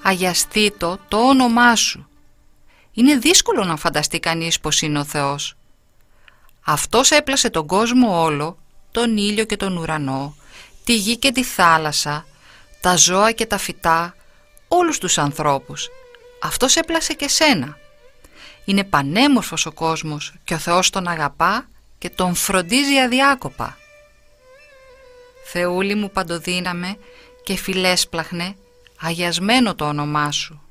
Αγιαστεί το όνομά σου. Είναι δύσκολο να φανταστεί κανείς πως είναι ο Θεός. Αυτός έπλασε τον κόσμο όλο, τον ήλιο και τον ουρανό, τη γη και τη θάλασσα, τα ζώα και τα φυτά, όλους τους ανθρώπους. Αυτός έπλασε και σένα. Είναι πανέμορφος ο κόσμος και ο Θεός τον αγαπά και τον φροντίζει αδιάκοπα. Θεούλη μου παντοδύναμε και φιλέσπλαχνε, αγιασμένο το όνομά σου.